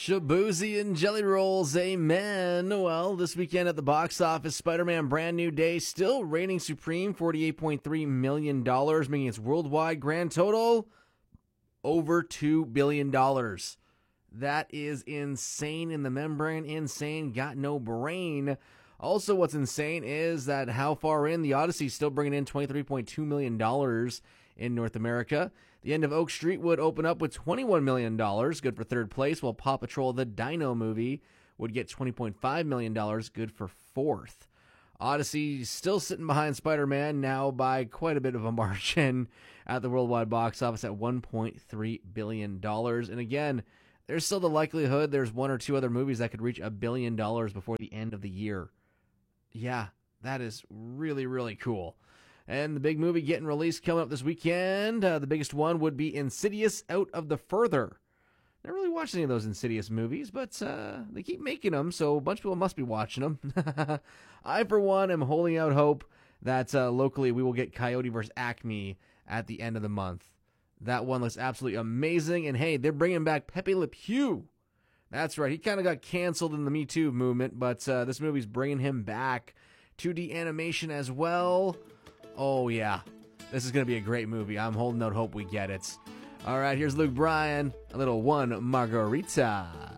Shabuzi and Jelly Rolls, amen. Well, this weekend at the box office, Spider-Man Brand New Day still reigning supreme, $48.3 million, making its worldwide grand total over $2 billion. That is insane in the membrane, insane, got no brain. Also, what's insane is that how far in the Odyssey is still bringing in $23.2 million in North America. The End of Oak Street would open up with $21 million, good for third place, while Paw Patrol the Dino Movie would get $20.5 million, good for fourth. Odyssey still sitting behind Spider-Man now by quite a bit of a margin at the worldwide box office at $1.3 billion. And again, there's still the likelihood there's one or two other movies that could reach $1 billion before the end of the year. Yeah, that is really, really cool. And the big movie getting released coming up this weekend, the biggest one would be Insidious Out of the Further. Never really watched any of those Insidious movies, but they keep making them, so a bunch of people must be watching them. I, for one, am holding out hope that locally we will get Coyote vs. Acme at the end of the month. That one looks absolutely amazing, and hey, they're bringing back Pepe Le Pew. That's right, he kind of got canceled in the Me Too movement, but this movie's bringing him back. 2D animation as well. Oh, yeah. This is going to be a great movie. I'm holding out hope we get it. All right, here's Luke Bryan, a little One Margarita.